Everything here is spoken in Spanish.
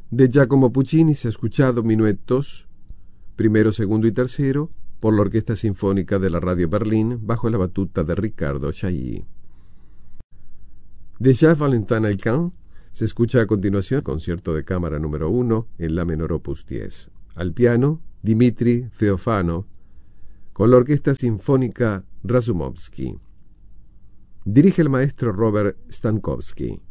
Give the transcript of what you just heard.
De Giacomo Puccini se ha escuchado minuetos primero, segundo y tercero por la Orquesta Sinfónica de la Radio Berlín bajo la batuta de Ricardo Chailly. De Jacques Valentin Elkann se escucha a continuación concierto de cámara número 1 en la menor opus 10. Al piano, Dmitri Feofano con la Orquesta Sinfónica Razumovsky. Dirige el maestro Robert Stankowski.